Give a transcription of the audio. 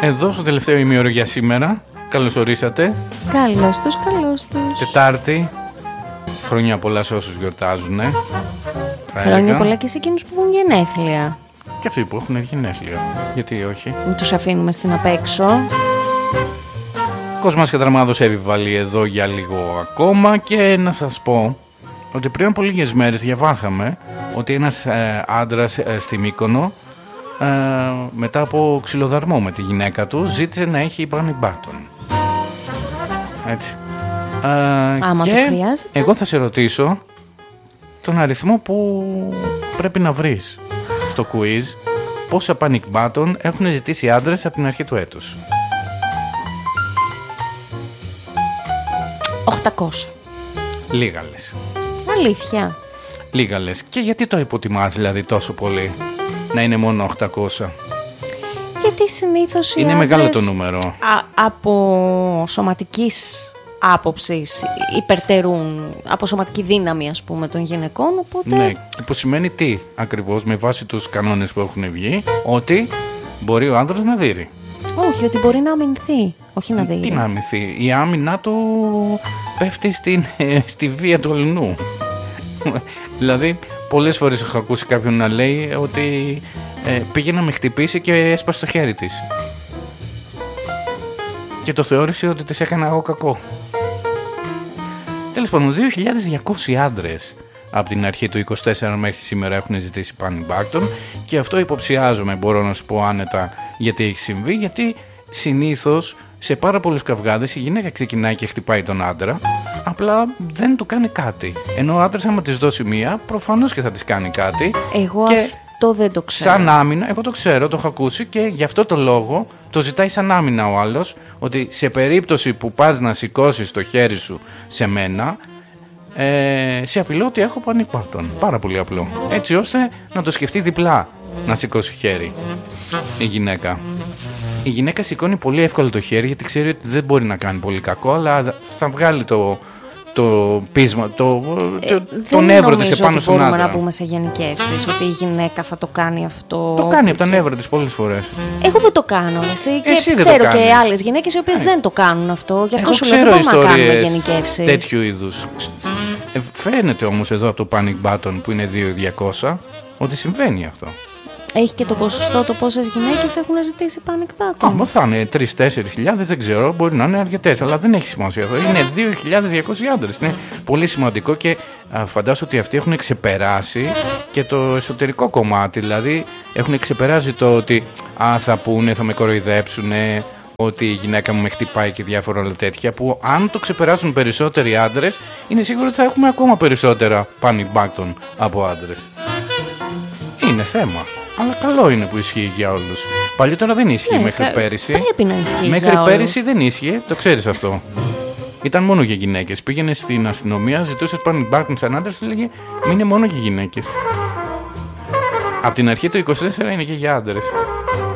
Εδώ στο τελευταίο ημίωρο για σήμερα. Καλώς ορίσατε. Καλώς τους. Τετάρτη. Χρόνια πολλά σε όσους γιορτάζουν. Χρόνια πολλά και σε εκείνους που έχουν γενέθλια. Και αυτοί που έχουν γενέθλια. Γιατί όχι. Μην τους αφήνουμε στην απέξω. Κοσμάς Κατραμάδος επιβάλλει εδώ για λίγο ακόμα. Και να σας πω ότι πριν από λίγες μέρες διαβάσαμε ότι ένας άντρας στη Μύκονο, μετά από ξυλοδαρμό με τη γυναίκα του, ζήτησε να έχει panic button. Έτσι. Άμα και το χρειάζεται. Εγώ θα σε ρωτήσω τον αριθμό που πρέπει να βρεις στο quiz. Πόσα panic button έχουν ζητήσει άντρες από την αρχή του έτους? 800. Λίγα λες. Αλήθεια. Λίγα λες. Και γιατί το υποτιμάς δηλαδή τόσο πολύ να είναι μόνο 800? Γιατί συνήθως είναι μεγάλο το νούμερο. Από σωματικής άποψης υπερτερούν, από σωματική δύναμη ας πούμε των γυναικών, οπότε... Ναι, που σημαίνει τι ακριβώς με βάση τους κανόνες που έχουν βγει? Ότι μπορεί ο άντρας να δείρει. Όχι, ότι μπορεί να αμυνθεί, όχι να δείρει. Τι να αμυνθεί? Η άμυνά του πέφτει στη βία του αλληνού. Δηλαδή πολλές φορές έχω ακούσει κάποιον να λέει ότι πήγε να με χτυπήσει και έσπασε το χέρι της και το θεώρησε ότι της έκανα εγώ κακό. Τέλος πάντων, 2.200 άντρες από την αρχή του 24 μέχρι σήμερα έχουν ζητήσει panic button, και αυτό υποψιάζομαι, μπορώ να σου πω άνετα γιατί έχει συμβεί, γιατί συνήθως σε πάρα πολλούς καυγάδες η γυναίκα ξεκινάει και χτυπάει τον άντρα, απλά δεν του κάνει κάτι. Ενώ ο άντρας άμα της δώσει μία, προφανώς και θα της κάνει κάτι. Εγώ και αυτό δεν το ξέρω. Σαν άμυνα, εγώ το ξέρω, το έχω ακούσει και γι' αυτό το λόγο το ζητάει σαν άμυνα ο άλλος, ότι σε περίπτωση που πας να σηκώσεις το χέρι σου σε μένα, σε απειλώ ότι έχω panic button. Πάρα πολύ απλό. Έτσι ώστε να το σκεφτεί διπλά να σηκώσει χέρι η γυναίκα. Η γυναίκα σηκώνει πολύ εύκολα το χέρι γιατί ξέρει ότι δεν μπορεί να κάνει πολύ κακό, αλλά θα βγάλει το πείσμα, το νεύρο της επάνω στον άντρα. Δεν μπορούμε να πούμε σε γενικεύσεις ότι η γυναίκα θα το κάνει αυτό. Το κάνει από τα νεύρα της πολλές φορές. Εγώ δεν το κάνω, και ξέρω και άλλες γυναίκες οι οποίες δεν το κάνουν αυτό. Γι' αυτό σου λέω δεν μπορούμε να κάνουμε γενικεύσεις τέτοιου είδους. Φαίνεται όμως εδώ από το panic button που είναι 2.200 ότι συμβαίνει αυτό. Έχει και το ποσοστό το πόσες γυναίκες έχουν ζητήσει panic button? Άμα θα είναι 3-4 χιλιάδες, δεν ξέρω, μπορεί να είναι αρκετές, αλλά δεν έχει σημασία αυτό. Είναι 2.200 άντρες. Είναι πολύ σημαντικό και φαντάζομαι ότι αυτοί έχουν ξεπεράσει και το εσωτερικό κομμάτι. Δηλαδή έχουν ξεπεράσει το ότι θα πούνε, θα με κοροϊδέψουν, ότι η γυναίκα μου με χτυπάει και διάφορα άλλα τέτοια, που αν το ξεπεράσουν περισσότεροι άντρες, είναι σίγουρο ότι θα έχουμε ακόμα περισσότερα panic button από άντρες. Είναι θέμα. Αλλά καλό είναι που ισχύει για όλους. Παλιότερα δεν ίσχυε μέχρι πέρυσι. Πρέπει να ισχύει μέχρι για πέρυσι όλους. Δεν ίσχυε, το ξέρεις αυτό. Ήταν μόνο για γυναίκες. Πήγαινε στην αστυνομία, ζητούσε panic button σαν άντρες και έλεγε μην είναι μόνο για γυναίκες. Από την αρχή το 24 είναι και για άντρες.